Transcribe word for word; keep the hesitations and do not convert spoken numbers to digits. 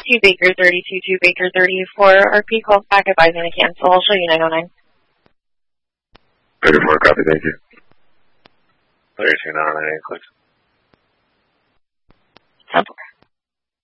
to Baker thirty-two to Baker thirty-four. R P calls back advising to cancel. I'll show you nine oh nine. Baker four, copy, thank you. thirty-two nine oh nine, clicks.